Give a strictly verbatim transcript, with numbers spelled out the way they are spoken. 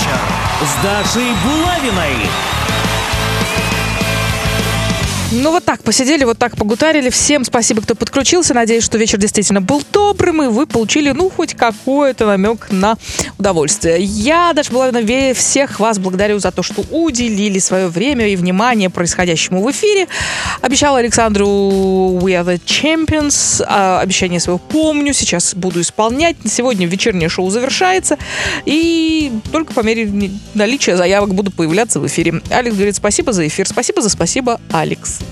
вечер с Дашей Булавиной. Ну вот так посидели, вот так погутарили. Всем спасибо, кто подключился. Надеюсь, что вечер действительно был добрым, и вы получили, ну, хоть какой-то намек на удовольствие. Я, Даша Булавина, всех вас благодарю за то, что уделили свое время и внимание происходящему в эфире. Обещала Александру We are the champions. А, обещание свое помню, сейчас буду исполнять. Сегодня вечернее шоу завершается, и только по мере наличия заявок буду появляться в эфире. Алекс говорит спасибо за эфир. Спасибо за спасибо, Алекс.